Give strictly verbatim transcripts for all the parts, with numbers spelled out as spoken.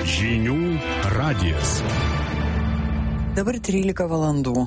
Žinių radijas. Dabar trylika valandų.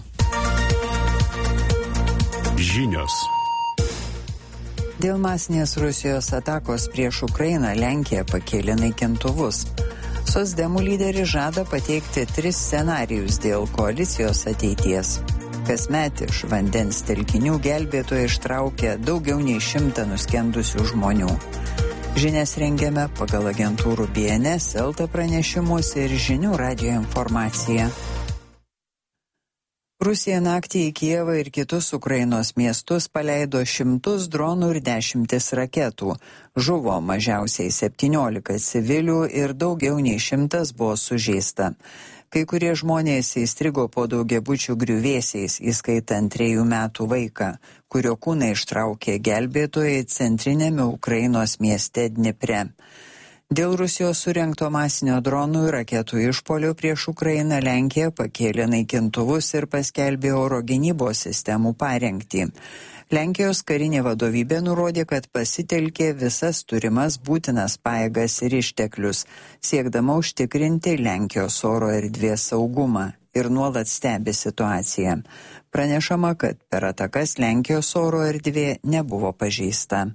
Žinios. Dėl masinės Rusijos atakos prieš Ukrainą Lenkija pakėlė naikintuvus. Socdemų lyderis žada pateikti tris scenarijus dėl koalicijos ateities. Kasmet iš vandens telkinių gelbėtojai ištraukia daugiau nei šimtą nuskendusių žmonių. Žinias rengiame pagal agentūrų B N S, Elta pranešimus ir Žinių radijo informaciją. Rusija naktį į Kijevą ir kitus Ukrainos miestus paleido šimtus dronų ir dešimtis raketų. Žuvo mažiausiai septyniolika civilių ir daugiau nei šimtas buvo sužeista. Kai kurie žmonės įstrigo po daugiabučių griuvėsiais, įskaitant trejų metų vaiką, kurio kūną ištraukė gelbėtojai centrinėme Ukrainos mieste Dnipre. Dėl Rusijos surengto masinio dronų ir raketų išpuolio prieš Ukrainą Lenkija pakėlė naikintuvus ir paskelbė oro gynybos sistemų parengtį. Lenkijos karinė vadovybė nurodė, kad pasitelkė visas turimas būtinas pajėgas ir išteklius, siekdama užtikrinti Lenkijos oro erdvės saugumą ir nuolat stebi situaciją. Pranešama, kad per atakas Lenkijos oro erdvė nebuvo pažeista.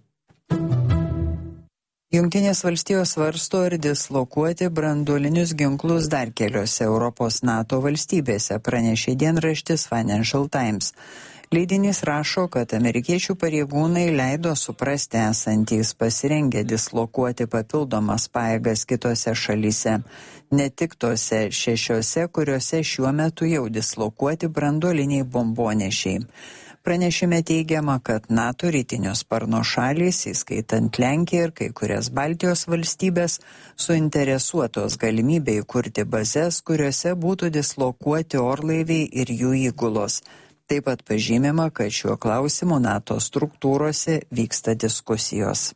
Jungtinės valstijos svarsto ir dislokuoti branduolinius ginklus dar keliose Europos NATO valstybėse, pranešė dienraštis Financial Times. Leidinys rašo, kad amerikiečių pareigūnai leido suprasti esantys pasirengę dislokuoti papildomas pajėgas kitose šalyse, ne tik tose šešiose, kuriuose šiuo metu jau dislokuoti branduoliniai bombonešiai. Pranešime teigiama, kad NATO rytinio sparno šalys, įskaitant Lenkiją ir kai kurias Baltijos valstybės, suinteresuotos galimybę įkurti bazes, kuriuose būtų dislokuoti orlaiviai ir jų įgulos. Taip pat pažymima, kad šiuo klausimu NATO struktūrose vyksta diskusijos.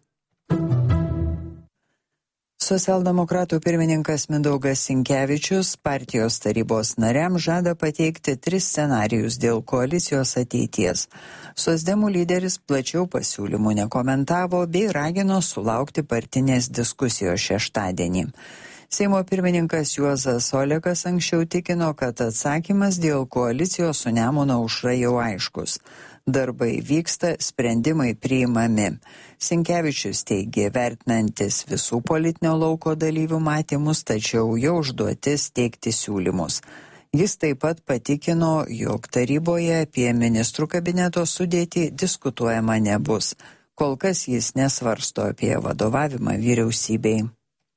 Socialdemokratų pirmininkas Mindaugas Sinkevičius partijos tarybos nariams žada pateikti tris scenarijus dėl koalicijos ateities. Socdemų lyderis plačiau pasiūlymų nekomentavo bei ragino sulaukti partinės diskusijos šeštadienį. Seimo pirmininkas Juozas Olekas anksčiau tikino, kad atsakymas dėl koalicijos su Nemuno aušra jau aiškus. Darbai vyksta, sprendimai priimami. Sinkevičius teigė vertinantis visų politinio lauko dalyvių matymus, tačiau jo užduotis teikti siūlymus. Jis taip pat patikino, jog taryboje apie ministrų kabineto sudėtį diskutuojama nebus. Kol kas jis nesvarsto apie vadovavimą vyriausybei.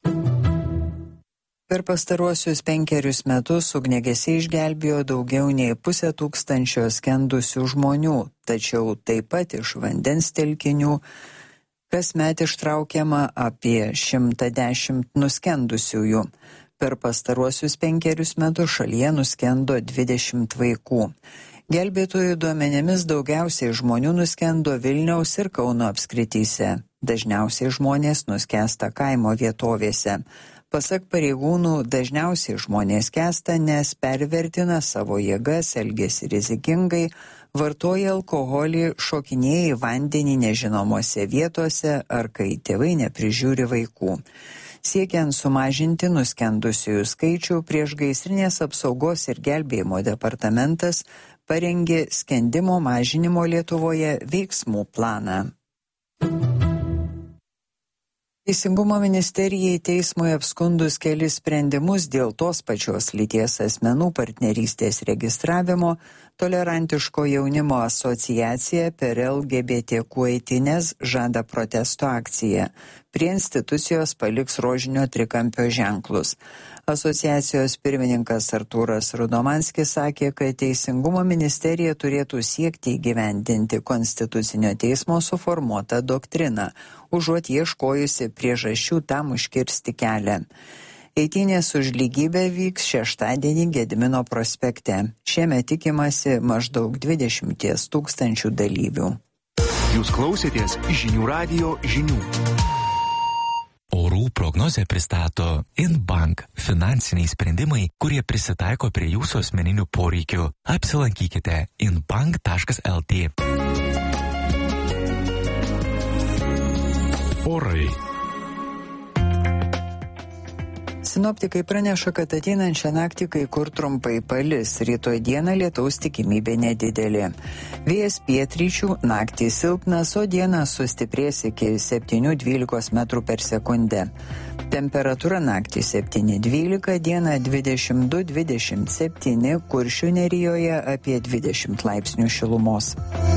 Per pastaruosius penkerius metus ugniagesiai išgelbėjo daugiau nei pusę tūkstančio skendusių žmonių, tačiau taip pat iš vandens telkinių kasmet ištraukiama apie šimtą dešimt nuskendusiųjų. Per pastaruosius penkerius metus šalyje nuskendo dvidešimt vaikų. Gelbėtojų duomenimis daugiausiai žmonių nuskendo Vilniaus ir Kauno apskrityse. Dažniausiai žmonės nuskęsta kaimo vietovėse. Pasak pareigūnų, dažniausiai žmonės skęsta, nes pervertina savo jėgas, elgiasi rizikingai, vartoja alkoholį, šokinėja į vandenį nežinomose vietose ar kai tėvai neprižiūri vaikų. Siekiant sumažinti nuskendusiųjų skaičių, Priešgaisrinės apsaugos ir gelbėjimo departamentas parengė skendimo mažinimo Lietuvoje veiksmų planą. Teisingumo ministerijai teismui apskundus kelis sprendimus dėl tos pačios lyties asmenų partnerystės registravimo, Tolerantiško jaunimo asociacija per L G B T Q eitynes žada protesto akciją. Prie institucijos paliks rožinio trikampio ženklus. Asociacijos pirmininkas Artūras Rudomanskis sakė, kad Teisingumo ministerija turėtų siekti įgyvendinti Konstitucinio teismo suformuotą doktriną, užuot ieškojusi priežasčių tam užkirsti kelią. Eitynės už lygybę vyks šeštadienį Gedimino prospekte. Šiemet tikimasi maždaug dvidešimt tūkstančių dalyvių. Jūs klausėtės Žinių radijo žinių. Orų prognozę pristato Inbank – finansiniai sprendimai, kurie prisitaiko prie jūsų asmeninių poreikių. Apsilankykite inbank taškas el tė. Orai. Sinoptikai praneša, kad ateinančią naktį kai kur trumpai palis, rytoj dieną lietaus tikimybė nedidelė. Vėjas pietryčių, naktį silpnas, o dieną sustiprės iki septynių dvylikos metrų per sekundę. Temperatūra naktį septyni dvylika, dieną dvidešimt du dvidešimt septyni, Kuršių nerijoje apie dvidešimt laipsnių šilumos.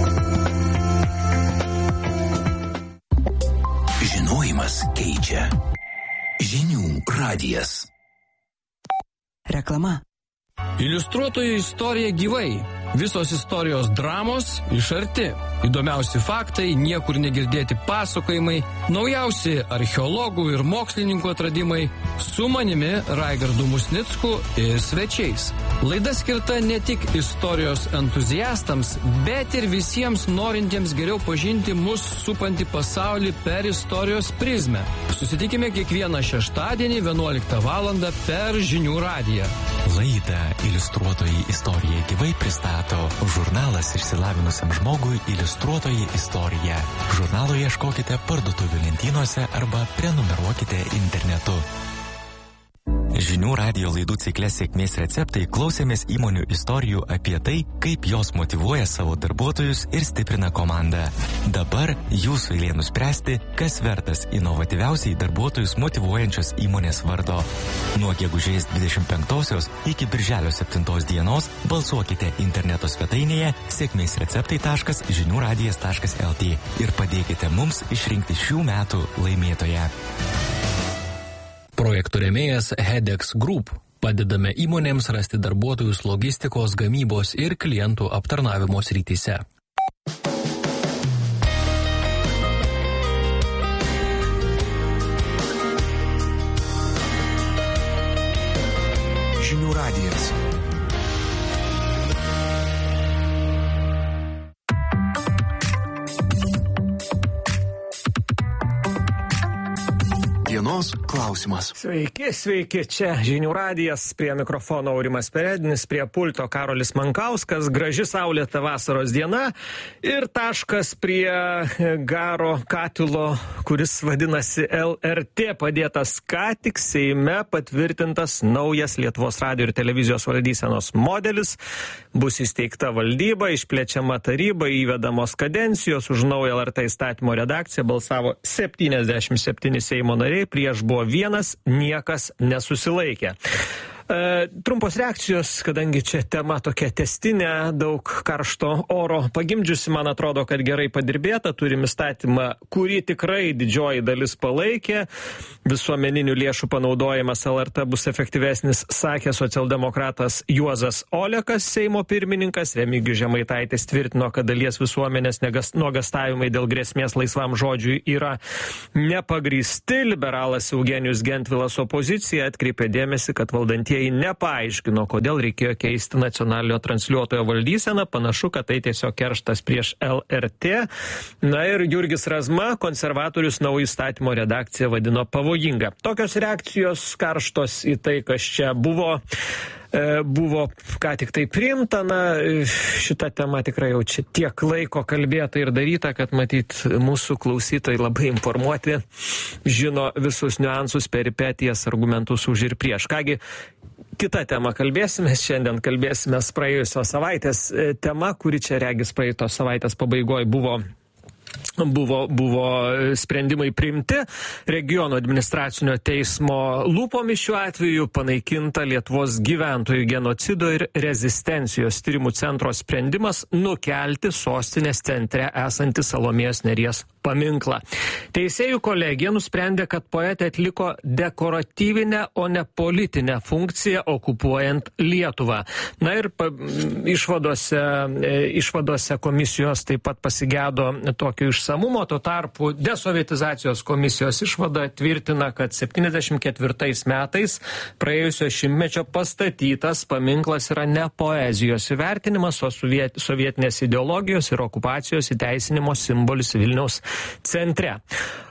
Žinojimas keičia. Žinių radijas. Reklama. Iliustruotoji istorija gyvai. Visos istorijos dramos iš arti. Įdomiausi faktai, niekur negirdėti pasakojimai, naujausi archeologų ir mokslininkų atradimai, su manimi Raigardu Musnicku ir svečiais. Laida skirta ne tik istorijos entuziastams, bet ir visiems norintiems geriau pažinti mus supantį pasaulį per istorijos prizmę. Susitikime kiekvieną šeštadienį vienuoliktą valandą per Žinių radiją. Laidą Iliustruotoji istorija gyvai pristato žurnalas išsilavinusiam žmogui Iliustruotoji istorija. Žurnalo ieškokite parduotuvių lentynose arba prenumeruokite internetu. Žinių radijo laidų cikle Sėkmės receptai klausėmės įmonių istorijų apie tai, kaip jos motyvuoja savo darbuotojus ir stiprina komandą. Dabar jūsų eilė nuspręsti, kas vertas inovatyviausiai darbuotojus motyvuojančios įmonės vardo. Nuo gegužės dvidešimt penktosios iki birželio septintos dienos balsuokite interneto svetainėje sėkmės receptai taškas žinių radijas taškas lt ir padėkite mums išrinkti šių metų laimėtoją. Projektų rėmėjas Hedex Group. Padedame įmonėms rasti darbuotojus logistikos, gamybos ir klientų aptarnavimo srityse. Žinių radijas. Dienos klausimas. Sveiki, sveiki, čia Žinių radijas, prie mikrofono Aurimas Peredinis, prie pulto Karolis Mankauskas, graži saulėta vasaros diena ir taškas prie garo katilo, kuris vadinasi L R T, padėtas ką tik Seime patvirtintas naujas Lietuvos radijo ir televizijos valdysenos modelis, bus įsteigta valdyba, išplečiama taryba, įvedamos kadencijos, už naują L R T įstatymo redakciją balsavo septyniasdešimt septyni Seimo nariai, prieš buvo vienas, niekas nesusilaikė. E, trumpos reakcijos, kadangi čia tema tokia testinė, daug karšto oro pagimdžiusi, man atrodo, kad gerai padirbėta, turim įstatymą, kurį tikrai didžioji dalis palaikė, visuomeninių lėšų panaudojimas L R T bus efektyvesnis, sakė socialdemokratas Juozas Olekas, Seimo pirmininkas, Remigijus Žemaitaitis tvirtino, kad dalies visuomenės nuogastavimai dėl grėsmės laisvam žodžiui yra nepagrįsti, liberalas Eugenijus Gentvilas opozicija atkreipė dėmesį, kad valdantieji nepaaiškino, kodėl reikėjo keisti nacionalinio transliuotojo valdyseną. Panašu, kad tai tiesiog kerštas prieš L R T. Na ir Jurgis Razma, konservatorius, naują įstatymo redakciją vadino pavojinga. Tokios reakcijos karštos į tai, kas čia buvo. Buvo ką tik tai priimta, na, šita tema tikrai jau čia tiek laiko kalbėta ir daryta, kad matyt mūsų klausytojai labai informuoti, žino visus niuansus, peripetijas, argumentus už ir prieš. Kągi, kita tema kalbėsime, šiandien kalbėsime praėjusios savaitės tema, kuri čia regis praeitos savaitės pabaigoje buvo Buvo, buvo sprendimai priimti regiono administracinio teismo lūpomis šiuo atveju panaikinta Lietuvos gyventojų genocido ir rezistencijos tyrimų centro sprendimas nukelti sostinės centre esantį Salomėjos Nėries paminklą. Teisėjų kolegija nusprendė, kad poetė atliko dekoratyvinę, o ne politinę funkciją okupuojant Lietuvą. Na ir pa, išvadose, išvadose komisijos taip pat pasigėdo tokio išsamumo, tuo tarpu desovietizacijos komisijos išvada tvirtina, kad septyniasdešimt ketvirtais metais praėjusio šimtmečio pastatytas paminklas yra ne poezijos įvertinimas, o soviet, sovietinės ideologijos ir okupacijos įteisinimo simbolis Vilniaus centre.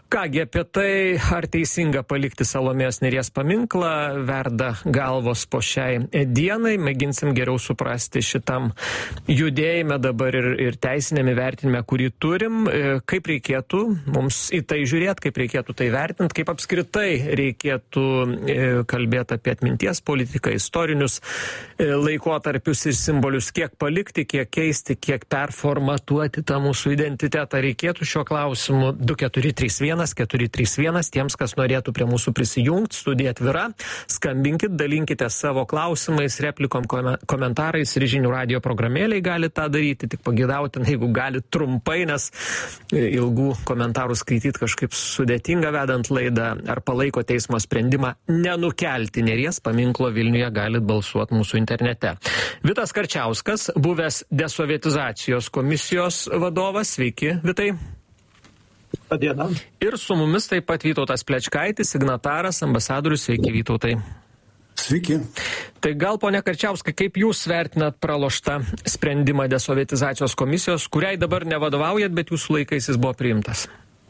Kągi apie tai, ar teisinga palikti Salomėjos Nėries paminklą, verda galvos po šiai dienai. Mėginsim geriau suprasti šitam judėjime dabar ir, ir teisinėme vertinime, kurį turim. Kaip reikėtų mums į tai žiūrėti, kaip reikėtų tai vertinti, kaip apskritai reikėtų kalbėti apie atminties politiką, istorinius laikotarpius ir simbolius, kiek palikti, kiek keisti, kiek performatuoti tą mūsų identitetą. Reikėtų šio klausimu du keturi trys vienas keturi trys vienas, tiems, kas norėtų prie mūsų prisijungti, studija atvira, skambinkit, dalinkite savo klausimais, replikom, komentarais ir žinių radio programėliai gali tą daryti, tik pagidautin, jeigu gali trumpai, nes ilgų komentarų skaityti kažkaip sudėtinga vedant laidą, ar palaiko teismo sprendimą nenukelti Nėries paminklo Vilniuje, galit balsuoti mūsų internete. Vitas Karčiauskas, buvęs desovietizacijos komisijos vadovas, sveiki, Vitai. Diena. Ir su mumis taip pat Vytautas Plečkaitis, signataras, ambasadorius. Sveiki, Vytautai. Sveiki. Tai gal, ponia Karčiauskai, kaip jūs vertinat praloštą sprendimą desovietizacijos komisijos, kuriai dabar nevadovaujat, bet jūsų laikais jis buvo priimtas?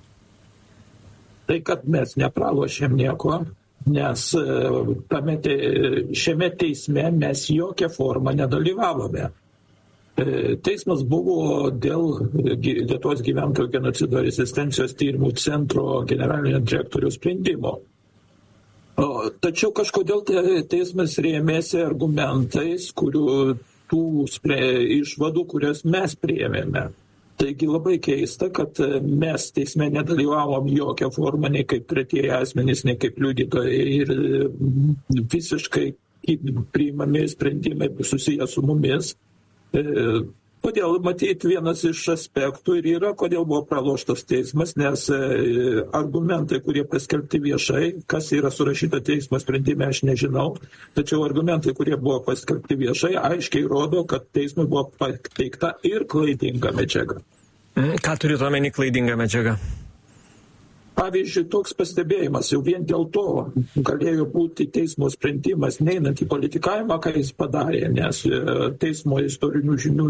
Tai, kad mes nepralošėm nieko, nes tame te, šiame teisme mes jokią formą nedalyvavome. Teismas buvo dėl Lietuvos gyventojų genocido rezistencijos tyrimų centro generalinio direktoriaus sprendimo. Tačiau kažkodėl teismas rėmėsi argumentais, kurių tų išvadų, kurias mes priėmėme. Taigi labai keista, kad mes teisme nedalyvavom jokią formą, nei kaip tretieji asmenys, nei kaip liudytojai ir visiškai priimami sprendimai susiję su mumis. Kodėl, matyt, vienas iš aspektų ir yra, kodėl buvo praloštas teismas, nes argumentai, kurie paskelbti viešai, kas yra surašyta teismo sprendime, aš nežinau, tačiau argumentai, kurie buvo paskelbti viešai, aiškiai rodo, kad teismui buvo pateikta ir klaidinga medžiaga. Ką turite omeny klaidinga medžiaga? Pavyzdžiui, toks pastebėjimas jau vien dėl to galėjo būti teismo sprendimas, neinant į politikavimą, ką jis padarė, nes teismo istorinių žinių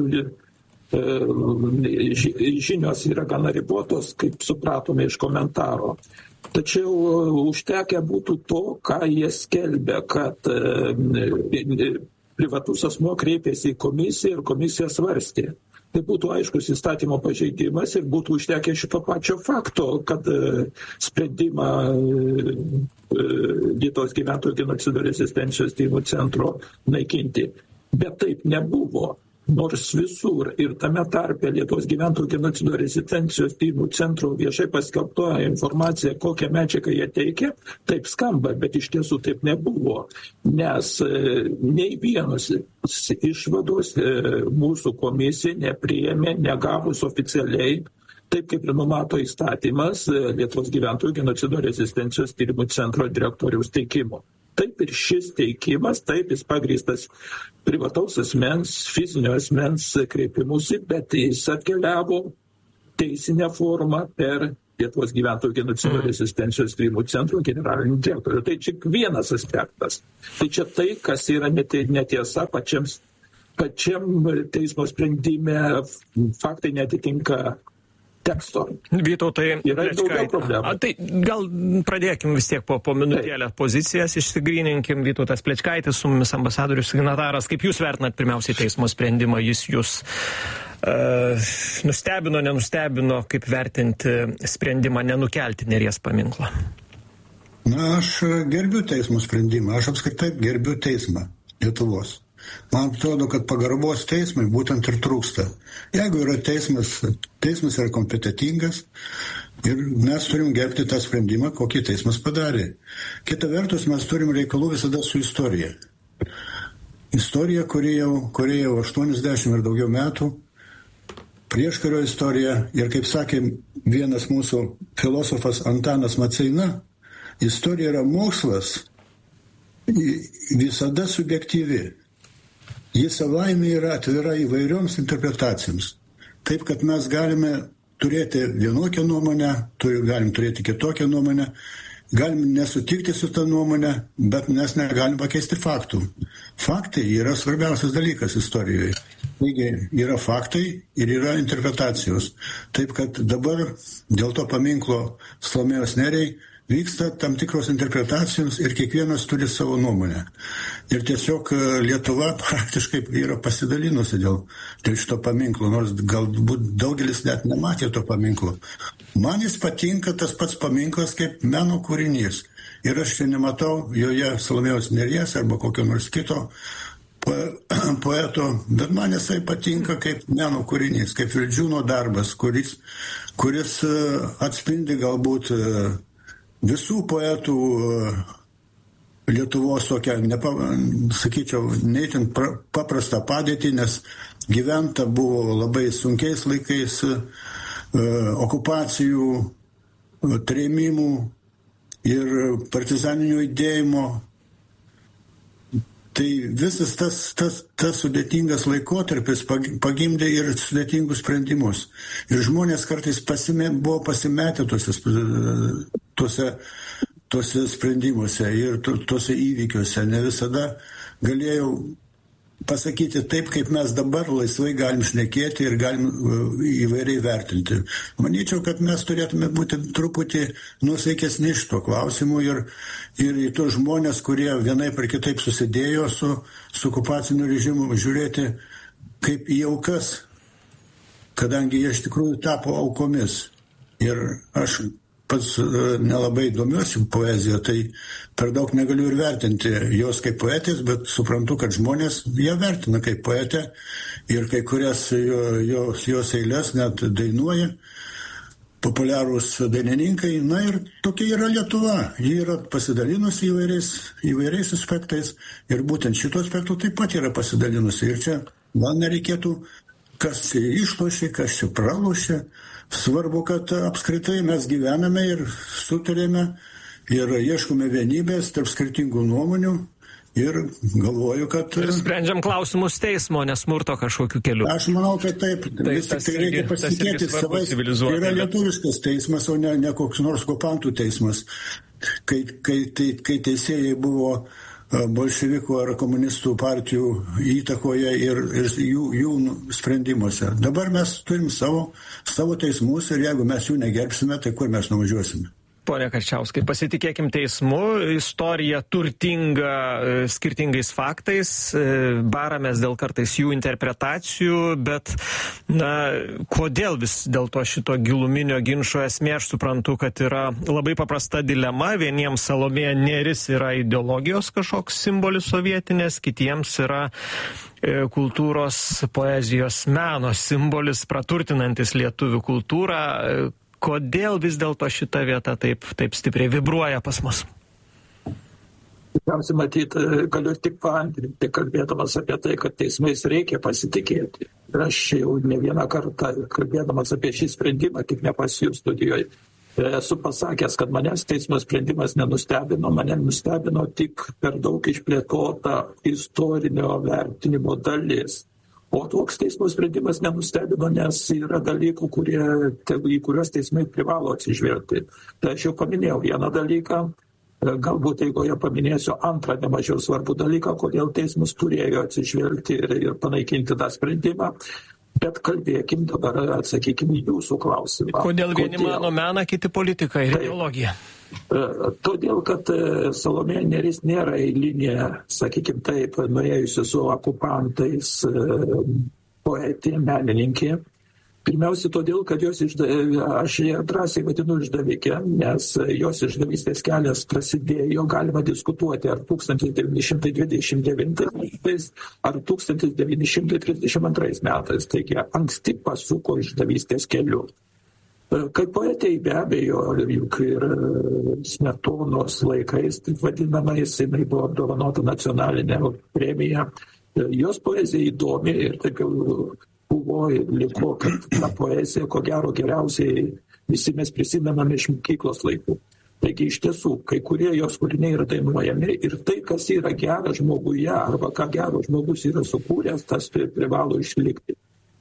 žinios yra gana ribotos, kaip supratome iš komentaro. Tačiau užtekę būtų to, ką jie skelbia, kad privatus asmuo kreipėsi į komisiją ir komisija svarstė. Tai būtų aiškus įstatymo pažeidimas ir būtų užtekę šito pačio fakto, kad sprendimą Lietuvos gyventojų genocido rezistencijos tyrimų centro naikinti. Bet taip nebuvo. Nors visur ir tame tarpe Lietuvos gyventojų genocido rezistencijos tyrimų centro viešai paskelbtoja informacija, kokią medžiagą jie teikia, taip skamba, bet iš tiesų taip nebuvo. Nes nei vienos išvados mūsų komisija nepriėmė, negavus oficialiai, taip kaip ir numato įstatymas, Lietuvos gyventojų genocido rezistencijos tyrimų centro direktoriaus teikimo. Taip ir šis teikimas, taip jis pagrįstas privataus asmens, fizinio asmens kreipimusi, bet jis atkeliavo teisinę formą per Lietuvos gyventojų genocido rezistencijos tyrimų centro generalinį direktorių. Tai čia vienas aspektas. Tai čia tai, kas yra netiesa pačiam, pačiam teismo sprendime, faktai netitinka teksto. Vytautai, yra daugiau problemų. Tai gal pradėkim vis tiek po, po minutėlę pozicijas, išsigryninkim. Vytautas Plečkaitis, su mumis ambasadorius signataras. Kaip jūs vertinat pirmiausiai teismo sprendimą? Jis jūs uh, nustebino, nenustebino, kaip vertinti sprendimą nenukelti Nėries paminklą? Na, aš gerbiu teismo sprendimą. Aš apskritai gerbiu teismą Lietuvos. Man atrodo, kad pagarbos teismai būtent ir trūksta. Jeigu yra teismas, teismas yra kompetitingas ir mes turim gerbti tą sprendimą, kokį teismas padarė. Kita vertus, mes turim reikalų visada su istorija. Istorija, kuri jau, kuri jau aštuoniasdešimt ir daugiau metų, prieškario istorija ir, kaip sakė vienas mūsų filosofas Antanas Maceina, istorija yra mokslas visada subjektyvi. Jis savaime yra atvira įvairioms interpretacijoms. Taip, kad mes galime turėti vienokią nuomonę, turi, galim turėti kitokią nuomonę. galim nesutikti su tą nuomonę, bet mes negalim pakeisti faktų. Faktai yra svarbiausias dalykas istorijoje. Taigi yra faktai ir yra interpretacijos. Taip kad dabar dėl to paminklo Salomėjos Nėriai vyksta tam tikros interpretacijos ir kiekvienas turi savo nuomonę. Ir tiesiog Lietuva praktiškai yra pasidalinusi dėl, dėl šito paminklo, nors galbūt daugelis net nematė to paminklo. Man jis patinka tas pats paminklas kaip meno kūrinys. Ir aš čia nematau joje Salomėjos Nėries arba kokio nors kito poeto, bet man jisai patinka kaip meno kūrinys, kaip Vildžiūno darbas, kuris, kuris atspindi galbūt visų poetų Lietuvos tokią, nepa, sakyčiau, neįtin paprastą padėtį, nes gyventa buvo labai sunkiais laikais, okupacijų, trėmimų ir partizaninių judėjimo. Tai visas tas, tas, tas sudėtingas laikotarpis pagimdė ir sudėtingus sprendimus. Ir žmonės kartais pasime, buvo pasimetę tuose, tuose, tuose sprendimuose ir tuose įvykiuose. Ne visada galėjau pasakyti taip, kaip mes dabar laisvai galim šnekėti ir galim įvairiai vertinti. Manyčiau, kad mes turėtume būti truputį nusaikesni šito klausimu ir, ir į tos žmonės, kurie vienaip ar kitaip susidėjo su, su okupaciniu režimu, žiūrėti kaip į aukas, kadangi jie iš tikrųjų tapo aukomis. Ir aš pats nelabai domiuosi poeziją, tai per daug negaliu ir vertinti jos kaip poetės, bet suprantu, kad žmonės ją vertina kaip poetę ir kai kurias jos, jos eilės net dainuoja populiarūs dainininkai. Na ir tokia yra Lietuva. Ji yra pasidalinusi įvairiais, įvairiais aspektais ir būtent šito aspektų taip pat yra pasidalinusi. Ir čia gal nereikėtų, kas čia išlošė, kas čia pralošė. Svarbu, kad apskritai mes gyvename ir sutarėme ir ieškome vienybės tarp skirtingų nuomonių ir galvoju, kad... Ir sprendžiam klausimus teismo, nesmurto kažkokiu keliu. Aš manau, kad taip. Tai, vis tik tai reikia pasitikėti savais. Tai yra lietuviškas teismas, o ne, ne koks nors okupantų teismas. Kai, kai, tai, kai teisėjai buvo bolševikų ar komunistų partijų įtakoje ir, ir jų, jų sprendimuose. Dabar mes turim savo, savo teismus ir jeigu mes jų negerbsime, tai kur mes nuvažiuosime? Pone Karčiauskai, pasitikėkim teismu, istorija turtinga skirtingais faktais, baramės dėl kartais jų interpretacijų, bet na, kodėl vis dėlto šito giluminio ginčo esmė, aš suprantu, kad yra labai paprasta dilema, vieniems Salomėja Nėris yra ideologijos kažkoks simbolis sovietinės, kitiems yra kultūros, poezijos, meno simbolis praturtinantis lietuvių kultūrą. Kodėl vis dėlto šita vieta taip, taip stipriai vibruoja pas mus? Tikriausiai matyti, galiu tik paantrinti, kalbėdamas apie tai, kad teismais reikia pasitikėti. Ir aš jau ne vieną kartą, kalbėdamas apie šį sprendimą, tik ne pas jų studijoje, esu pasakęs, kad manęs teismo sprendimas nenustebino, mane nustebino tik per daug išplėtota istorinio vertinimo dalis. O toks teismo sprendimas nenustebino, nes yra dalykų, kurie, į kuriuos teismai privalo atsižvelgti. Tai aš jau paminėjau vieną dalyką, galbūt eigoje paminėsiu antrą nemažiau svarbų dalyką, kodėl teismas turėjo atsižvelgti ir, ir panaikinti tą sprendimą. Bet kalbėkim dabar, atsakykim į jūsų klausimą. Kodėl vieni kodėl? Mano meną, kiti politiką ir ideologiją? Todėl, kad Salomėja Nėris nėra eilinė, sakykime taip, nuėjusi su okupantais poetė, menininkė. Pirmiausia, todėl, kad jos išdavė, aš ją drąsiai vadinu išdavikė, nes jos išdavystės kelias prasidėjo, galima diskutuoti, ar tūkstantis devyni šimtai dvidešimt devintais metais, ar tūkstantis devyni šimtai trisdešimt antrais metais. Taigi, anksti pasuko išdavystės keliu. Kaip poetei be abejo, juk ir Smetonos laikais, taip vadinamais, jinai buvo apdovanota nacionalinė premija. Jos poezija įdomi ir taip jau buvo ir liko, kad ta poezija, ko gero, geriausiai visi mes prisimename iš mokyklos laikų. Taigi iš tiesų, kai kurie jos kūriniai yra dainuojami ir tai, kas yra geras žmoguje arba ką gero žmogus yra sukūręs, tas privalo išlikti.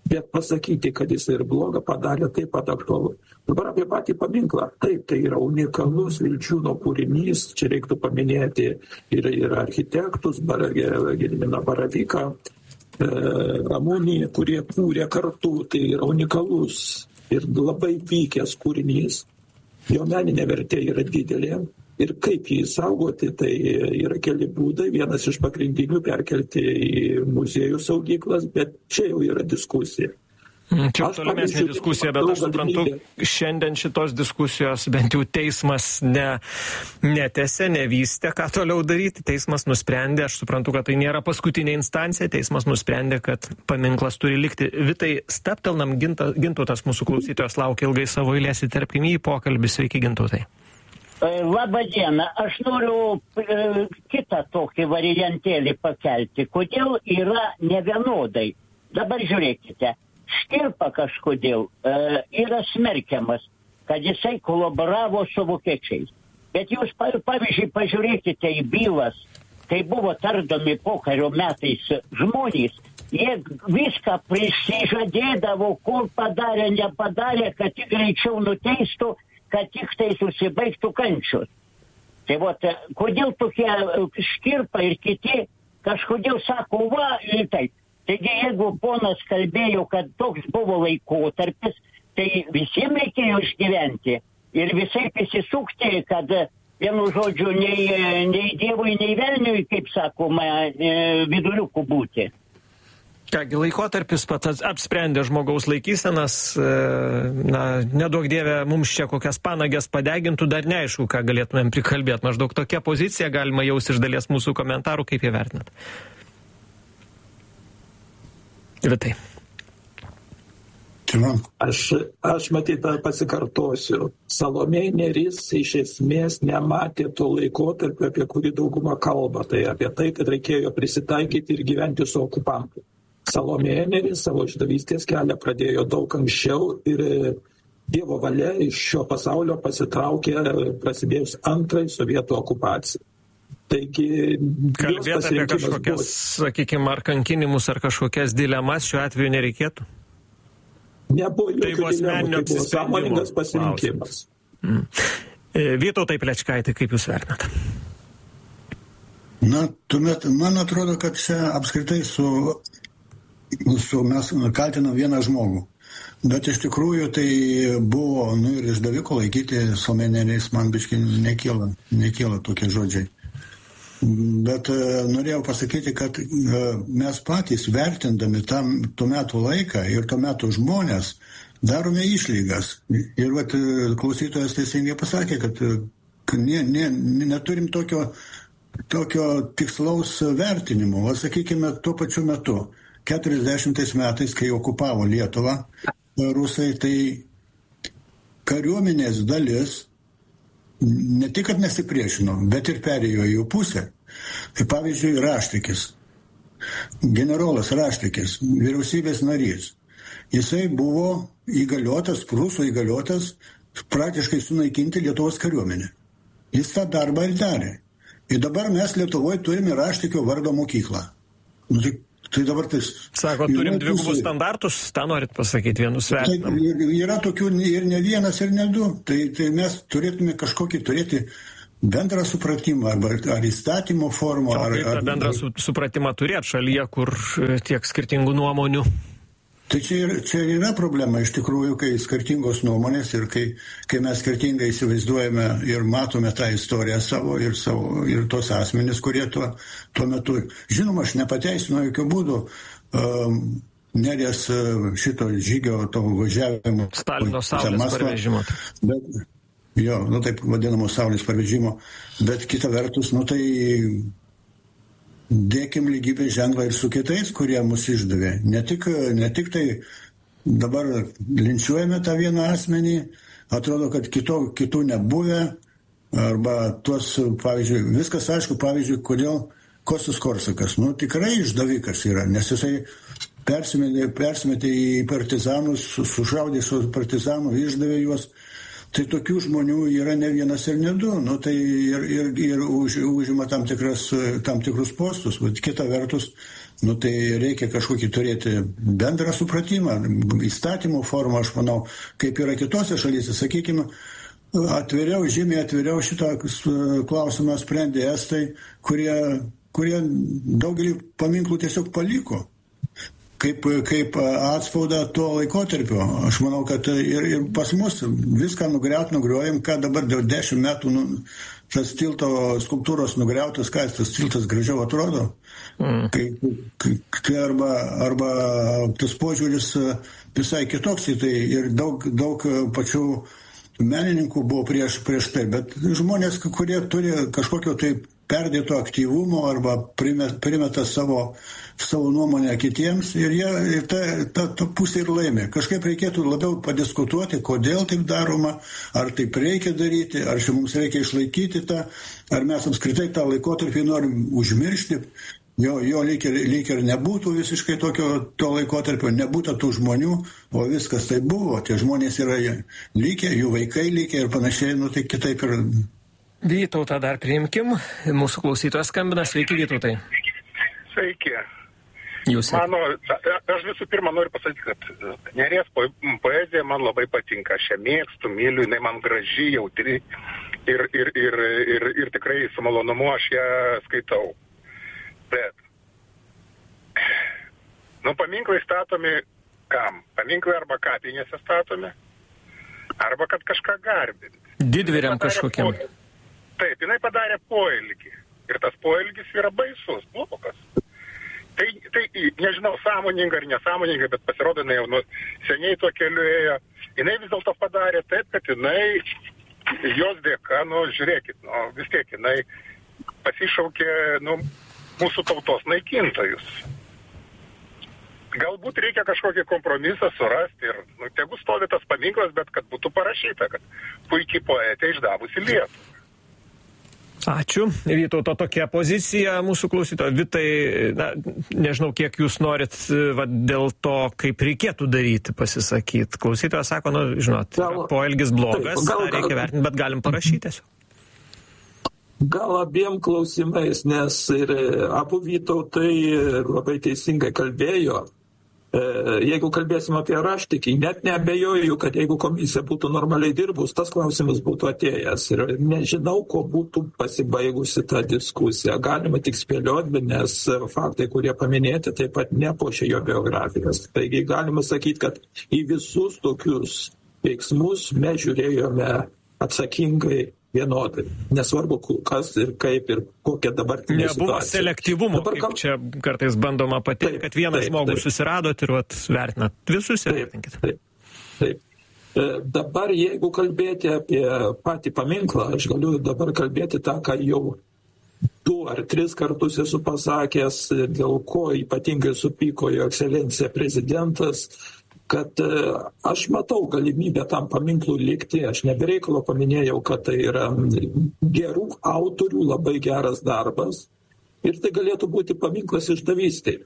Bet pasakyti, kad jis ir blogą padarė, taip pat aktualu. Dabar apie patį paminklą. Taip, tai yra unikalus Vilčiūno kūrinys. Čia reiktų paminėti ir, ir architektus, Gediminą Baravyką, e, Ramunį, kurie kūrė kartu. Tai yra unikalus ir labai vykęs kūrinys. Jo meninė vertė yra didelė. Ir kaip jį saugoti, tai yra keli būdai. Vienas iš pagrindinių perkelti į muziejų saugyklas, bet čia jau yra diskusija. Čia tolimesnė diskusija, bet aš suprantu, šiandien šitos diskusijos bent jau teismas ne, netęsė, nevystė, ką toliau daryti. Teismas nusprendė, aš suprantu, kad tai nėra paskutinė instancija, teismas nusprendė, kad paminklas turi likti. Vitai, staptelnam, Gintautas mūsų klausytojas laukia ilgai savo eilės, įterpkim į pokalbį. Sveiki, Gintautai. Labą dieną, aš noriu e, kitą tokį variantėlį pakelti. Kodėl yra nevienodai? Dabar žiūrėkite, Škirpa kažkodėl e, yra smerkiamas, kad jisai kolaboravo su vokiečiais. Bet jūs, pavyzdžiui, pažiūrėkite į bylas, kai buvo tardomi pokario metais žmonės, jie viską prisižadėdavo, kur padarė, nepadarė, kad tik greičiau nuteistų, kad tik tai susibaigtų kančios. Tai vat, kodėl tokie Škirpa ir kiti kažkodėl sako, va, ir taip. Taigi, jeigu ponas kalbėjo, kad toks buvo laikotarpis, tai visiems reikėjo išgyventi ir visai įsisukti, kad vienu žodžiu, nei, nei dievui, nei velniui, kaip sakoma, viduriukų būti. Kągi, laikotarpis pats apsprendė žmogaus laikysenas, na, neduok dievė, mums čia kokias panagės padegintų, dar neaišku, ką galėtumėm prikalbėti. Maždaug tokia pozicija galima jaus iš dalies mūsų komentarų, kaip jie vertinat. Vitai. Aš, aš matyt, pasikartosiu. Salomėja Nėris iš esmės nematė to laikotarpio, apie kurį dauguma kalba. Tai apie tai, kad reikėjo prisitaikyti ir gyventi su okupantu. Salomėja Nėris savo išdavystės kelią pradėjo daug anksčiau ir Dievo valia iš šio pasaulio pasitraukė prasidėjus antrai sovietų okupacijai. Taigi, kalbėti apie kažkokias, buvo... sakykime, ar kankinimus, ar kažkokias dilemas šiuo atveju nereikėtų? Nebuvo jokių tai dilemų, tai buvo sąmoningas pasirinkimas. Mm. Vytautai Plečkaitį, kaip jūs vertinat? Na, tuomet, man atrodo, kad čia apskritai su, su mes kaltinam vieną žmogų. Bet iš tikrųjų tai buvo, nu ir išdaviko laikyti Salomėnės, man biškai nekyla, nekyla tokie žodžiai. Bet uh, norėjau pasakyti, kad uh, mes patys vertindami tam tuo metu laiką ir tuo metu žmonės darome išlygas. Ir vat, klausytojas teisingai pasakė, kad, kad ne, ne, neturim tokio, tokio tikslaus vertinimo. O sakykime, tuo pačiu metu, keturiasdešimtais metais, kai okupavo Lietuvą rusai, tai kariuomenės dalis ne tik, kad nesipriešino, bet ir perėjo į jų pusę. Tai pavyzdžiui, Raštikis, generolas Raštikis, vyriausybės narys, jisai buvo įgaliotas, prūsų įgaliotas praktiškai sunaikinti Lietuvos kariuomenę. Jis tą darbą ir darė. Ir dabar mes Lietuvoje turime Raštikio vardo mokyklą. Nu, tai Tai dabar tai... Sako, turim dvigubus standartus, tą norit pasakyti, vienus vertinam. Tai yra tokių ir ne vienas, ir ne du. Tai, tai mes turėtume kažkokį turėti bendrą supratimą, arba ar įstatymo formą. O ar, kaip tą ar, bendrą su, supratimą turėti šalyje, kur tiek skirtingų nuomonių? Tai čia ir, čia yra problema iš tikrųjų, kai skirtingos nuomonės ir kai, kai mes skirtingai įsivaizduojame ir matome tą istoriją savo ir, savo, ir tos asmenys, kurie tuo, tuo metu. Žinoma, aš nepateisinu jokių būdų um, Neries šito žygio, to važiavimo. Stalino saulės parvežimo. Bet, jo, nu taip vadinamo saulės parvežimo. Bet kita vertus, nu tai... Dėkim lygybės ženklą ir su kitais, kurie mus išdavė. Ne tik, ne tik tai dabar linčiuojame tą vieną asmenį, atrodo, kad kito, kitų nebuvę, arba tuos, pavyzdžiui, viskas aišku, pavyzdžiui, kodėl Kostas Korsakas, nu tikrai išdavikas yra, nes jisai persimetė, persimetė į partizanus, sušaudė su partizanų, išdavė juos, Tai tokių žmonių yra ne vienas ir ne du, nu, tai ir, ir, ir už, užima tam, tikras, tam tikrus postus, bet kita vertus, nu, tai reikia kažkokį turėti bendrą supratimą, įstatymų formą, aš manau, kaip yra kitose šalyse, sakykime, atviriau, žymiai atviriau šitą klausimą sprendė estai, kurie, kurie daugelį paminklų tiesiog paliko. Kaip, kaip atspaudą to laikotarpio. Aš manau, kad ir, ir pas mus viską nugriaut, nugriuojam, ką dabar dėl dešimt metų nu, tas tilto skulptūros nugriautas, ką tas tiltas gražiau atrodo. Mm. Kai, kai, arba, arba tas požiūris visai kitoks, tai ir daug, daug pačių menininkų buvo prieš, prieš tai, bet žmonės, kurie turi kažkokio tai perdėto aktyvumo arba primeta, primeta savo, savo nuomonę kitiems ir, jie, ir ta, ta, ta pusė ir laimė. Kažkaip reikėtų labiau padiskutuoti, kodėl taip daroma, ar taip reikia daryti, ar čia mums reikia išlaikyti tą, ar mes apskritai tą laikotarpį norim užmiršti. Jo, jo lyg, ir, lyg ir nebūtų visiškai tokio to laikotarpio, nebūtų tų žmonių, o viskas tai buvo. Tie žmonės yra likę, jų vaikai likę ir panašiai, nu tai kitaip ir... Vytautą dar priimkim. Mūsų klausytojas skambina. Sveiki, Vytautai. Sveiki. Jūs. Mano, aš visų pirma noriu pasakyti, kad Neries poezija man labai patinka. Aš ją mėgstu, myliu, jinai man graži, jautri ir, ir, ir, ir, ir tikrai su malonumu aš ją skaitau. Bet, nu, paminklai statomi kam? Paminklai arba kapinėse statomi, arba kad kažką garbinti. Didvyriam kažkokiam. Po... Taip, jinai padarė poelgį. Ir tas poelgis yra baisus, blogas. Tai, tai nežinau, sąmoninga ar nesąmoninga, bet pasirodo, jinai jau nu, seniai tuo keliu ėjo. Jinai vis dėlto padarė taip, kad jinai, jos dėka, nu, žiūrėkit, nu, vis tiek jinai pasišaukė, nu, mūsų tautos naikintojus. Galbūt reikia kažkokį kompromisą surasti ir, nu, tegu stovi tas paminklas, bet kad būtų parašyta, kad puikiai poetė išdavusi Lietuvą. Ačiū. Vytauto tokia pozicija mūsų klausytojo. Vitai, na, nežinau, kiek jūs norit va, dėl to, kaip reikėtų daryti, pasisakyti. Klausytojas sako, nu, žinot, gal, poelgis blogas, gal, gal, reikia vertinti, bet galim parašyti tiesiog. Gal abiem klausimais, nes ir abu Vytautai labai teisingai kalbėjo. Jeigu kalbėsim apie raštikį, net neabejoju, kad jeigu komisija būtų normaliai dirbus, tas klausimas būtų atėjęs. Ir nežinau, ko būtų pasibaigusi ta diskusija. Galima tik spėlioti, nes faktai, kurie paminėti, taip pat nepuošia jo biografijos. Taigi galima sakyti, kad į visus tokius veiksmus mes žiūrėjome atsakingai vienodai. Nesvarbu, kas ir kaip ir kokia dabartinė situacija. Nebuvo selektyvumo, dabar, kaip čia kartais bandoma pateikti, kad vieną taip, žmogų taip. Susiradot ir vat, vertinat. Visus vertinkit. Taip, taip. taip. Dabar, jeigu kalbėti apie patį paminklą, aš galiu dabar kalbėti tą, ką jau du ar tris kartus esu pasakęs, dėl ko ypatingai supyko jo ekscelencija prezidentas, kad aš matau galimybę tam paminklų likti, aš nebereikalo paminėjau, kad tai yra gerų autorių labai geras darbas ir tai galėtų būti paminklas išdavystė.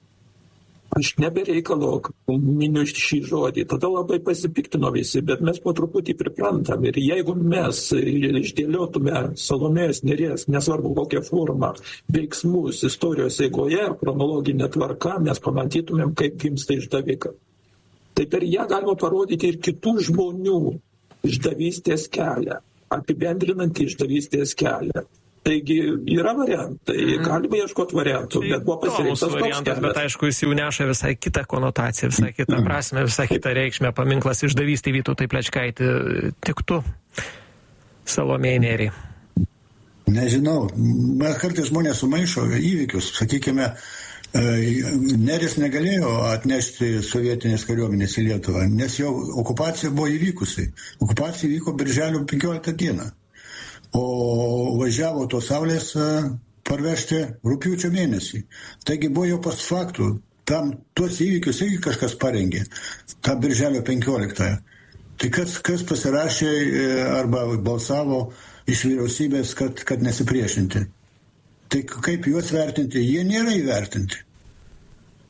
Aš nebereikalo miniu šį žodį, tada labai pasipiktino visi, bet mes po truputį priprantam ir jeigu mes išdėliotume Salomėjos Nėries, nesvarbu kokią formą, veiksmus istorijos eigoje, chronologinę tvarką, mes pamatytumėm, kaip gimsta išdavika. Tai per ją galima parodyti ir kitų žmonių išdavystės kelią, apibendrinantį išdavystės kelią. Taigi yra variantai, galime ieškoti variantų, bet buvo pasirinktas toks kelias. Bet aišku, jis jau neša visai kitą konotaciją, visai kitą prasmę, visai kitą reikšmę. Paminklas išdavystė Vytautai Plečkaitį tiktų Salomėjai Nėriai. Nežinau, kartais žmonės sumaišo įvykius, sakykime, Nėris negalėjo atnešti sovietinės kariuomenės į Lietuvą, nes jau okupacija buvo įvykusi. Okupacija vyko birželio penkioliktą dieną, o važiavo tos saulės parvežti rugpjūčio mėnesį. Taigi buvo jau pas faktų, tam tuos įvykius irgi kažkas parengė, tą birželio penkioliktąją. Tai kas, kas pasirašė arba balsavo iš vyriausybės, kad, kad nesipriešinti. Tai kaip juos vertinti? Jie nėra įvertinti.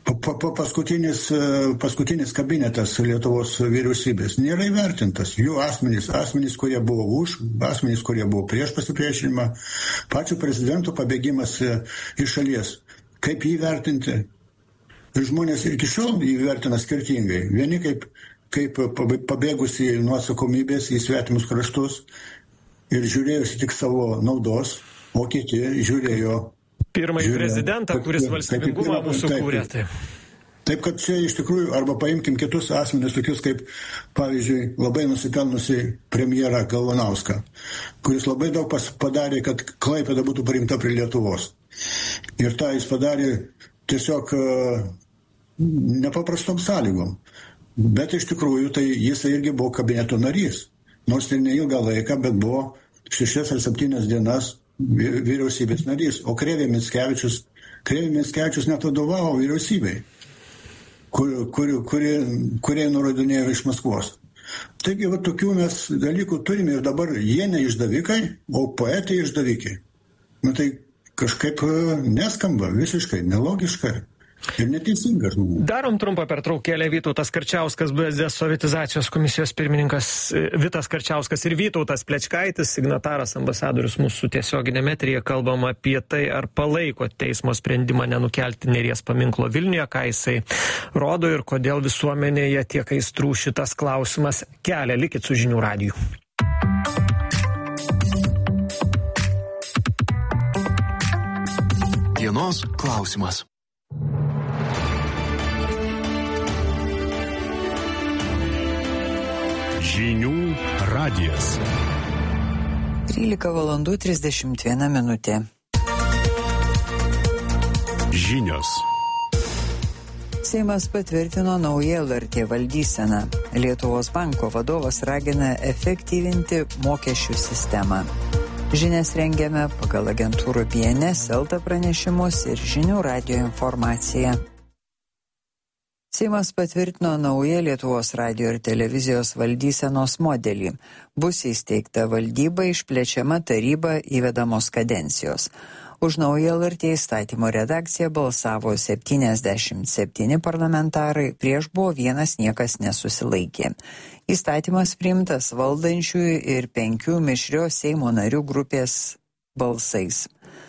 pa, pa, paskutinis, paskutinis kabinetas Lietuvos vyriausybės nėra įvertintas. Jų asmenys, asmenys, kurie buvo už, asmenys, kurie buvo prieš pasipriešinimą, pačių prezidentų pabėgimas iš šalies. Kaip jį vertinti? Ir žmonės iki šiol jį vertina skirtingai. Vieni kaip, kaip pabėgusi nuo atsakomybės į svetimus kraštus ir žiūrėjusi tik savo naudos, o kiti žiūrėjo pirmąjį prezidentą, kuris valstybingumą mūsų kūrė. Taip. taip, kad čia iš tikrųjų, arba paimkim kitus asmenis, tokius kaip, pavyzdžiui, labai nusipelnusi premjerą Galvanauską, kuris labai daug padarė, kad Klaipėda būtų priimta prie Lietuvos. Ir tą jis padarė tiesiog nepaprastom sąlygom. Bet iš tikrųjų, tai jis irgi buvo kabineto narys. Nors ir neilgą laiką, bet buvo šešias ar septynias dienas vyriausybės narys, o Krėvė Mickevičius, Krėvė Mickevičius net vadovavo vyriausybei, kur, kur, kurie, kurie nurodinėjo iš Maskvos. Taigi, va, tokių mes dalykų turime ir dabar jie ne išdavikai, o poetai išdavikai. Na tai kažkaip neskamba, visiškai nelogiškai. Ir neteisinga žmonių. Darom trumpą pertraukėlę. Vytautas Karčiauskas, B S D sovietizacijos komisijos pirmininkas, Vitas Karčiauskas ir Vytautas Plečkaitis, signataras, ambasadorius mūsų tiesioginėme eteryje. Kalbam apie tai, ar palaiko teismo sprendimą nenukelti Neries paminklo Vilniuje, ką jisai rodo ir kodėl visuomenėje tiek aistrų šitas klausimas kelia. Likit su Žinių radiju. Dienos klausimas. Žinių radijas. trylika valandų trisdešimt viena minutė. Žinios. Seimas patvirtino naują L R T valdyseną. Lietuvos banko vadovas ragina efektyvinti mokesčių sistemą. Žinias rengiame pagal agentūrų B N S, Elta pranešimus ir Žinių radijo informaciją. Seimas patvirtino naują Lietuvos radijo ir televizijos valdysenos modelį. Bus įsteigta valdyba, išplečiama taryba, įvedamos kadencijos. Už naują L R T įstatymo redakciją balsavo septyniasdešimt septyni parlamentarai, prieš buvo vienas, niekas nesusilaikė. Įstatymas priimtas valdančiųjų ir penkių mišrios Seimo narių grupės balsais.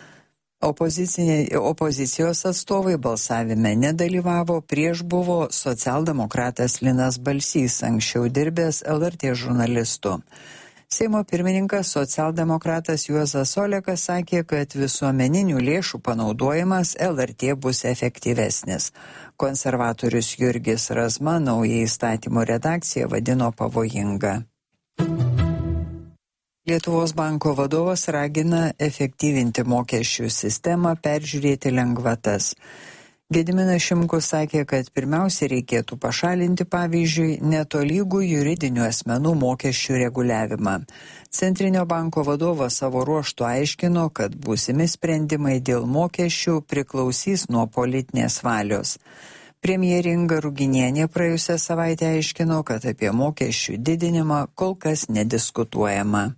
Opozicijos atstovai balsavime nedalyvavo, prieš buvo socialdemokratas Linas Balsys, anksčiau dirbęs L R T žurnalistu. Seimo pirmininkas socialdemokratas Juozas Olekas sakė, kad visuomeninių lėšų panaudojimas L R T bus efektyvesnis. Konservatorius Jurgis Razma naują įstatymo redakciją vadino pavojinga. Lietuvos banko vadovas ragina efektyvinti mokesčių sistemą, peržiūrėti lengvatas. Gediminas Šimkus sakė, kad pirmiausia reikėtų pašalinti, pavyzdžiui, netolygų juridinių asmenų mokesčių reguliavimą. Centrinio banko vadovas savo ruožtu aiškino, kad būsimi sprendimai dėl mokesčių priklausys nuo politinės valios. Premjerė Inga Ruginienė praėjusią savaitę aiškino, kad apie mokesčių didinimą kol kas nediskutuojama.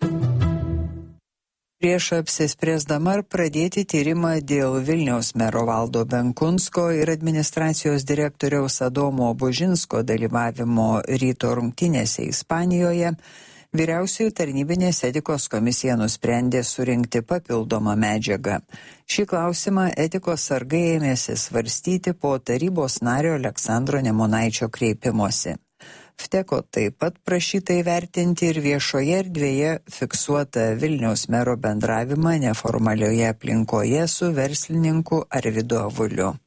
Prieš apsispręsdama ar pradėti tyrimą dėl Vilniaus mero Valdo Benkunsko ir administracijos direktoriaus Adomo Bužinsko dalyvavimo ryto rungtynėse Ispanijoje, Vyriausioji tarnybinės etikos komisija nusprendė surinkti papildomą medžiagą. Šį klausimą etikos sargai ėmėsi svarstyti po tarybos nario Aleksandro Nemunaičio kreipimosi. Vteko taip pat prašyta įvertinti ir viešoje erdvėje fiksuotą Vilniaus mero bendravimą neformalioje aplinkoje su verslininku Arvydu Avuliu.